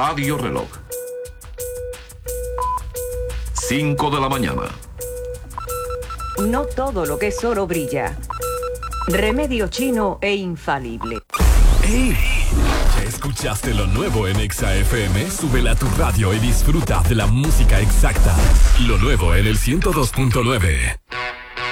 Radio Reloj. 5 de la mañana. No todo lo que es oro brilla. Remedio chino e infalible. ¡Ey! ¿Ya escuchaste lo nuevo en Exa FM? Súbela a tu radio y disfruta de la música exacta. Lo nuevo en el 102.9.